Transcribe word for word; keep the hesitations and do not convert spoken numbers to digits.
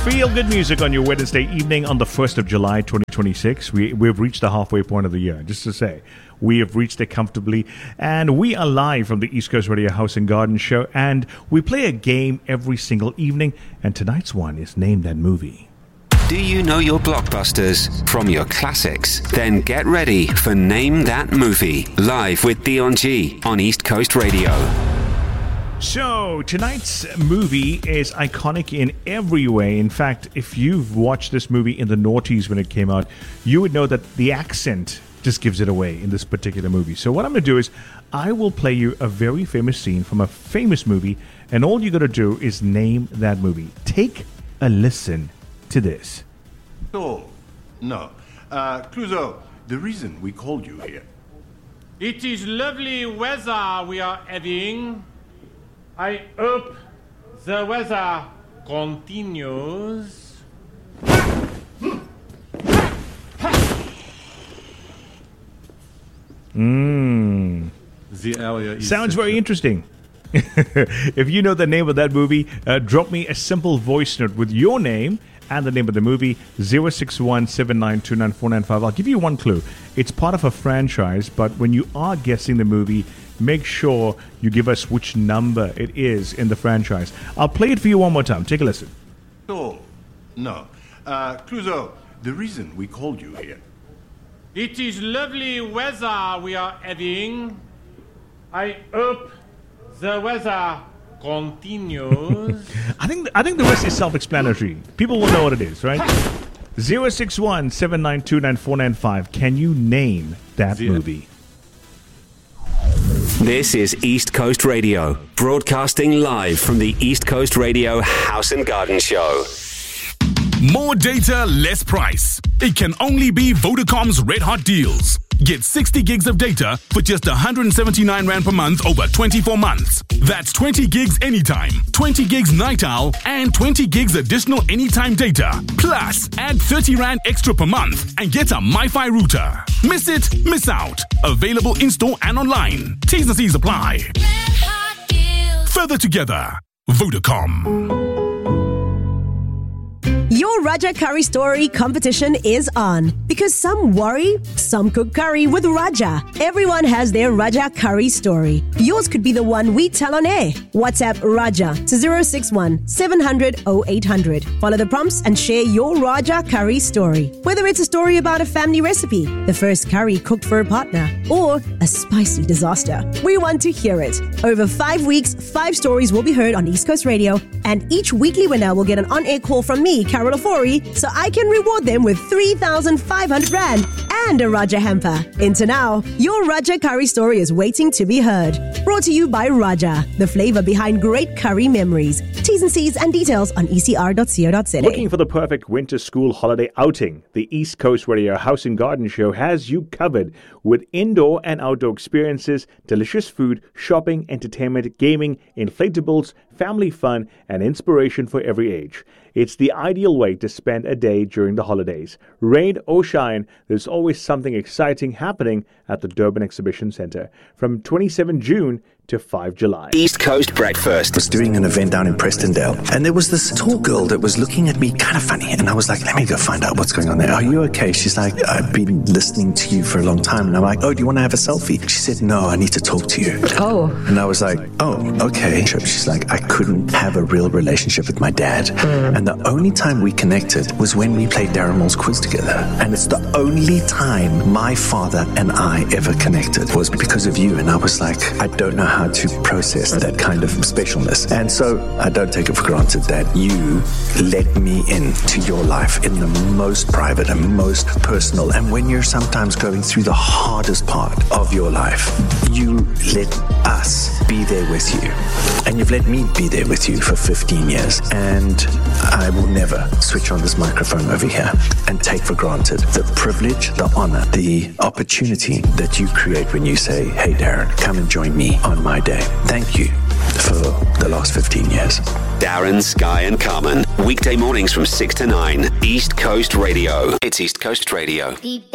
feel-good music on your Wednesday evening on the first of July, twenty twenty-six. We, we've reached the halfway point of the year, just to say. We have reached it comfortably, and we are live from the East Coast Radio House and Garden Show, and we play a game every single evening, and tonight's one is Name That Movie. Do you know your blockbusters from your classics? Then get ready for Name That Movie, live with Dion G on East Coast Radio. So, tonight's movie is iconic in every way. In fact, if you've watched this movie in the noughties when it came out, you would know that the accent just gives it away in this particular movie. So what I'm going to do is I will play you a very famous scene from a famous movie, and all you got to do is name that movie. Take a listen to this. Oh, no. Uh, Clouseau, the reason we called you here. It is lovely weather we are having. I hope the weather continues. Mmm. The area is Sounds very interesting. If you know the name of that movie, uh, drop me a simple voice note with your name and the name of the movie, zero six one seven nine two nine four nine five. I'll give you one clue. It's part of a franchise, but when you are guessing the movie, make sure you give us which number it is in the franchise. I'll play it for you one more time. Take a listen. Oh, no. Uh, Clouseau, the reason we called you here. It is lovely weather we are having. I hope the weather continues. I think I think the rest is self-explanatory. People will know what it is, right? zero six one seven nine two nine four nine five. Can you name that The- movie? This is East Coast Radio, broadcasting live from the East Coast Radio House and Garden Show. More data, less price. It can only be Vodacom's Red Hot Deals. Get sixty gigs of data for just one hundred seventy-nine rand per month over twenty-four months. That's twenty gigs anytime, twenty gigs night owl, and twenty gigs additional anytime data. Plus, add thirty rand extra per month and get a MiFi router. Miss it, miss out. Available in-store and online. T's and C's apply. Further together, Vodacom. Your Raja Curry Story competition is on. Because some worry, some cook curry with Raja. Everyone has their Raja Curry story. Yours could be the one we tell on air. WhatsApp Raja to zero six one seven hundred oh eight hundred. Follow the prompts and share your Raja Curry story. Whether it's a story about a family recipe, the first curry cooked for a partner, or a spicy disaster, we want to hear it. Over five weeks, five stories will be heard on East Coast Radio, and each weekly winner will get an on-air call from me, Carol Ofori, so I can reward them with three thousand five hundred rand and a Raja hamper. Into now, your Raja Curry story is waiting to be heard. Brought to you by Raja, the flavor behind great curry memories. T's and C's and details on e c r dot co dot z a. Looking for the perfect winter school holiday outing? The East Coast Radio House and Garden Show has you covered with indoor and outdoor experiences, delicious food, shopping, entertainment, gaming, inflatables, family fun, and inspiration for every age. It's the ideal way to spend a day during the holidays. Rain or shine, there's always something exciting happening at the Durban Exhibition Centre from twenty-seventh of June to fifth of July. East Coast Breakfast. Was doing an event down in Prestondale, and there was this tall girl that was looking at me kind of funny, and I was like, let me go find out what's going on there. Are you okay? She's like, I've been listening to you for a long time. And I'm like, oh, do you want to have a selfie? She said, no, I need to talk to you. Oh. And I was like, oh, okay. She's like, I couldn't have a real relationship with my dad. Mm. And the only time we connected was when we played Darren Moore's quiz together. And it's the only time my father and I ever connected was because of you. And I was like, I don't know how to process that kind of specialness. And so I don't take it for granted that you let me into your life in the most private and most personal. And when you're sometimes going through the hardest part of your life, you let us be there with you. And you've let me be there with you for fifteen years. And I will never switch on this microphone over here and take for granted the privilege, the honor, the opportunity that you create when you say, hey, Darren, come and join me on my day. Thank you for the last fifteen years. Darren, Sky and Carmen. Weekday mornings from six to nine. East Coast Radio. It's East Coast Radio.